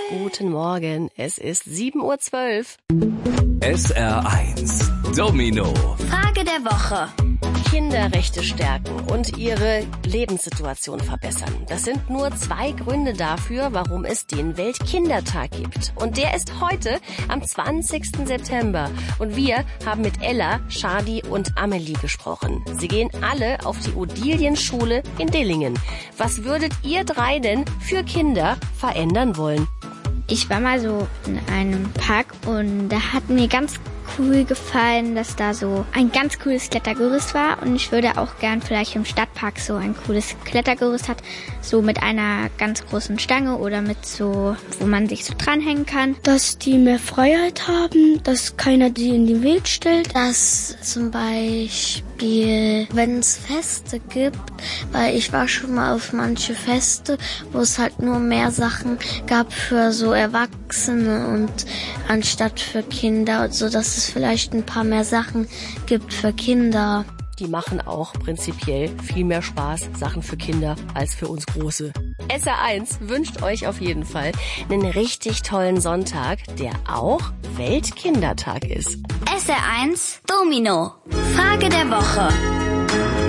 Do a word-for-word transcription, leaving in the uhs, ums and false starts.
Guten Morgen, es ist sieben Uhr zwölf. S R eins Domino. Frage der Woche. Kinderrechte stärken und ihre Lebenssituation verbessern. Das sind nur zwei Gründe dafür, warum es den Weltkindertag gibt. Und der ist heute am zwanzigsten September. Und wir haben mit Ella, Shadi und Amelie gesprochen. Sie gehen alle auf die Odilien-Schule in Dillingen. Was würdet ihr drei denn für Kinder verändern wollen? Ich war mal so in einem Park und da hat mir ganz cool gefallen, dass da so ein ganz cooles Klettergerüst war und ich würde auch gern vielleicht im Stadtpark so ein cooles Klettergerüst hat, so mit einer ganz großen Stange oder mit so, wo man sich so dranhängen kann. Dass die mehr Freiheit haben, dass keiner die in den Weg stellt. Dass zum Beispiel, wenn es Feste gibt, weil ich war schon mal auf manche Feste, wo es halt nur mehr Sachen gab für so Erwachsene und anstatt für Kinder, so dass es vielleicht ein paar mehr Sachen gibt für Kinder. Die machen auch prinzipiell viel mehr Spaß, Sachen für Kinder, als für uns Große. S R eins wünscht euch auf jeden Fall einen richtig tollen Sonntag, der auch Weltkindertag ist. S R eins Domino. Frage der Woche.